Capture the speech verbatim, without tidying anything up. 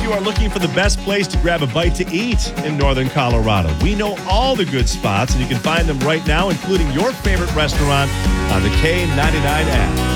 you are looking for the best place to grab a bite to eat in Northern Colorado. We know all the good spots, and you can find them right now, including your favorite restaurant on the K ninety-nine app.